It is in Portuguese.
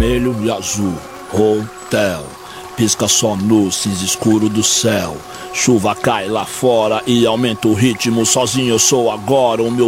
vermelho e azul. Hotel, pisca só no cinza escuro do céu. Chuva cai lá fora e aumenta o ritmo. Sozinho eu sou agora o meu